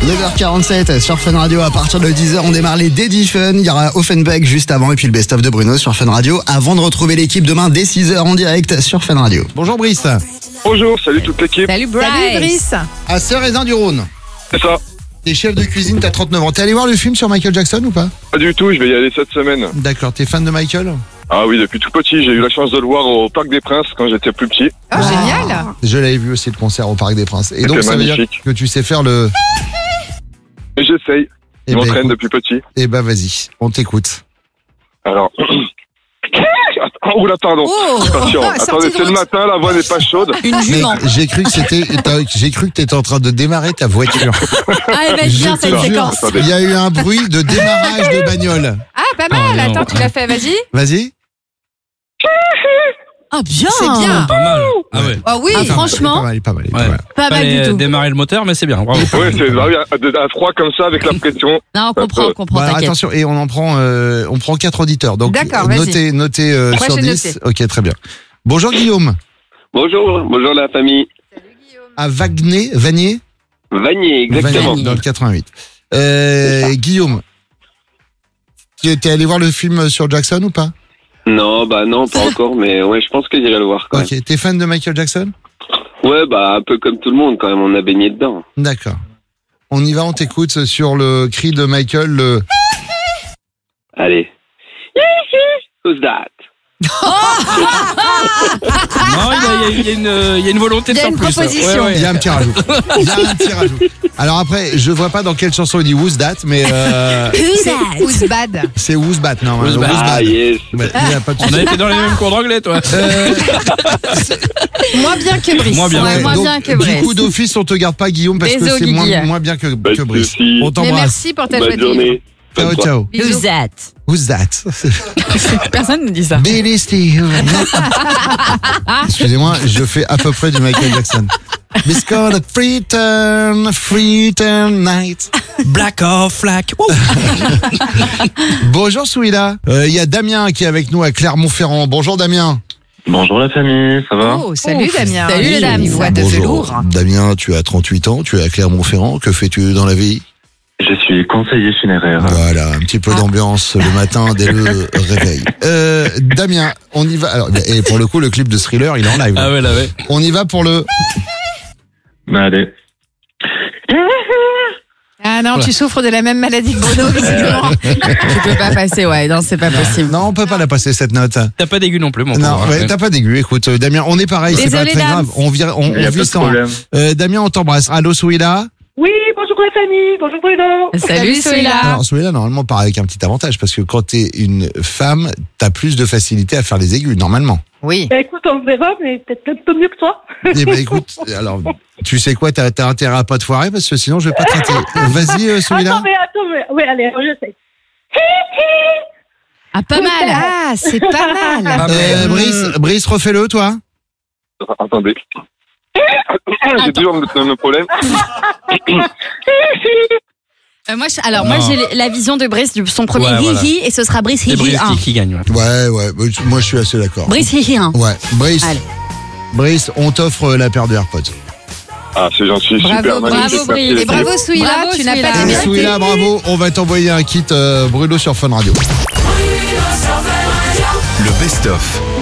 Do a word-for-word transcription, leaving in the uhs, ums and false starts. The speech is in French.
neuf heures quarante-sept sur Fun Radio. À partir de dix heures, on démarre les Daddy Fun. Il y aura Offenbach juste avant et puis le best-of de Bruno sur Fun Radio. Avant de retrouver l'équipe demain dès six heures en direct sur Fun Radio. Bonjour Brice. Bonjour, salut toute l'équipe. Salut Bryce. Salut Brice. À Sœur-Raisin du Rhône. C'est ça. T'es chef de cuisine, t'as trente-neuf ans. T'es allé voir le film sur Michael Jackson ou pas? Pas du tout, je vais y aller cette semaine. D'accord, t'es fan de Michael? Ah oui, depuis tout petit, j'ai eu la chance de le voir au Parc des Princes quand j'étais plus petit. Oh, génial. Je l'avais vu aussi le concert au Parc des Princes. Et donc C'était ça veut dire magnifique. que tu sais faire le... Et j'essaye, Eh je ben, m'entraîne écoute, depuis petit. eh ben vas-y, on t'écoute. Alors... Attends, oula, pardon. Oh, Attention, sortie attendez, de c'est le route. matin, la voix n'est pas chaude. Une Mec, jument. j'ai cru que c'était, t'as- j'ai cru que t'étais en train de démarrer ta voiture. Ah, elle va être bien Je te cette jure, séquence. Attendez. il y a eu un bruit de démarrage de bagnole. Ah, pas mal. Oh, non. Attends, tu l'as fait, vas-y. Vas-y. Ah bien. C'est bien. Pas mal. Ah ouais. Ah oui. Ah, franchement, Pas mal, pas mal, pas Ouais. mal. pas mal Fallait du tout. démarrer le moteur, mais c'est bien. Bravo. Ouais, c'est bah oui, à, à froid comme ça, avec la pression. Non, on comprend, on comprend, Bon, alors, t'inquiète. attention, et on en prend, euh, on prend quatre auditeurs. Donc, D'accord, euh, vas-y. notez, notez euh, Moi, sur j'ai dix. noté. Ok, très bien. Bonjour Guillaume. Bonjour, bonjour la famille. À Wagner, Vanier, Vanier, exactement. Vanier, dans le quatre-vingt-huit. Euh, Guillaume, tu t'es allé voir le film sur Jackson ou pas? Non, bah non, pas encore, mais ouais, je pense que j'irai le voir quand Ok, t'es fan de Michael Jackson? même. Ouais, bah un peu comme tout le monde quand même, on a baigné dedans. D'accord. On y va, on t'écoute sur le cri de Michael, le... Allez. Who's that? Non, il y a, il y a- il y a une, euh, il y a une volonté de Il y a faire une plus. proposition. Ouais, ouais. Il y a un petit rajout. Il y a un petit rajout. Alors après, je vois pas dans quelle chanson il dit Who's that, mais euh, Who's bad. c'est Who's bat, non? Who's Bat. Ah yes. Ouais, il y a pas de On souci. a été dans les mêmes cours d'anglais, toi. Euh, Moins bien que Brice. Moins bien. Ouais, ouais, moins donc, bien que du Brice. coup, d'office, on te garde pas, Guillaume, parce Désolé, que c'est moins, Guigui. moins bien que, Pas que de Brice. soucis. On Mais t'embrasse. merci pour ta Bonne joie de vivre. journée. Ciao, Bonne ciao. Who's that? Who's that? Personne ne dit ça. Billy Steve. Excusez-moi, je fais à peu près du Michael Jackson. It's called a free turn, free turn night. Black off, flack. Bonjour Souila. Euh, Il y a Damien qui est avec nous à Clermont-Ferrand. Bonjour Damien. Bonjour la famille, ça va? Oh, salut Oh, Damien. salut, Oui, Damien. une voix de velours. Damien, tu as trente-huit ans, tu es à Clermont-Ferrand. Que fais-tu dans la vie? Je suis conseiller funéraire. Voilà, un petit peu d'ambiance le matin dès le réveil. Euh, Damien, on y va. Alors, et pour le coup, le clip de Thriller, il est en live. Ah ouais, là, ouais. On y va pour le... Bah allez. Ah non, Voilà. tu souffres de la même maladie que Bruno, visiblement. Tu peux pas passer, ouais, non, c'est pas possible. Non, on peut pas la passer cette note. T'as pas d'aigu non plus, mon Non, pauvre. ouais, t'as pas d'aigu. Écoute, euh, Damien, on est pareil, c'est pas Désolé, très dame. grave. On vire, on, Il y on a vit pas de sans. problème. Euh, Damien, on t'embrasse. Allô, Souila. Oui, bonjour la famille, bonjour Bruno. Salut, Soila. Alors, Souila, normalement, part avec un petit avantage parce que quand t'es une femme, t'as plus de facilité à faire les aigus, normalement. Oui. Bah écoute, on verra, mais peut-être un peu mieux que toi. Eh ben, écoute, alors, tu sais quoi, t'as, t'as intérêt à pas te foirer parce que sinon, je vais pas te traiter. Vas-y, euh, Souila. Attends, mais attends, mais... Oui, allez, je sais. Ah, pas mal. Ah, c'est pas mal. Ah, Euh, Brice, Brice, refais-le, toi. Attendez. J'ai toujours le même problème. Euh, moi, je- alors, moi, Non. j'ai la vision de Brice de son premier Ouais, hi voilà. hi et ce sera Brice hi C'est hi Brice un. qui, qui gagne. Ouais. Ouais, ouais, moi, je suis assez d'accord. Brice hi hi un. Ouais, Brice. Allez. Brice, on t'offre la paire de AirPods. Ah, c'est gentil, Bravo, super bravo, magnifique. Brice. merci, Et les bravo filles. Souila, Bravo, tu n'as Souila. pas Ah, de merci. Souila, bravo. On va t'envoyer un kit euh, Bruno sur Fun Radio. Le best-of